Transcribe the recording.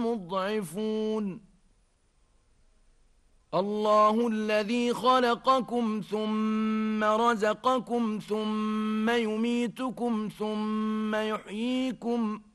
مضعفون الله الذي خلقكم ثم رزقكم ثم يميتكم ثم يحييكم